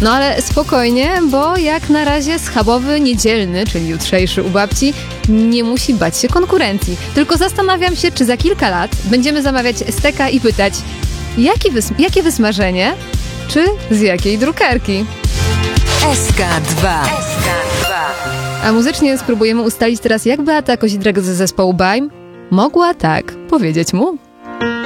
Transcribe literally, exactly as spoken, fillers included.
No ale spokojnie, bo jak na razie schabowy niedzielny, czyli jutrzejszy u babci, nie musi bać się konkurencji. Tylko zastanawiam się, czy za kilka lat będziemy zamawiać steka i pytać, jaki wys- jakie wysmażenie, czy z jakiej drukarki. S K dwa. A muzycznie spróbujemy ustalić teraz, jak Beata Kozidrak z zespołu Baim mogła tak powiedzieć mu.